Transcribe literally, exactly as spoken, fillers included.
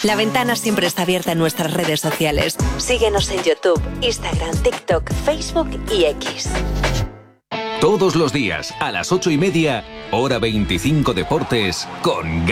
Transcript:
La Ventana siempre está abierta en nuestras redes sociales. Síguenos en YouTube, Instagram, TikTok, Facebook y X. Todos los días, a las ocho y media, hora veinticinco Deportes, con